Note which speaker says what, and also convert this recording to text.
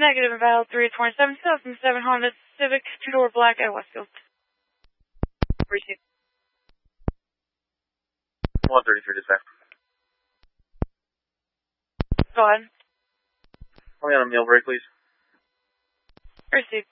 Speaker 1: Negative invalid 327 2007 Honda Civic, two-door black at Westfield. Receive.
Speaker 2: 133 dispatch.
Speaker 1: Go ahead.
Speaker 2: Only on a meal break, please.
Speaker 1: Receive.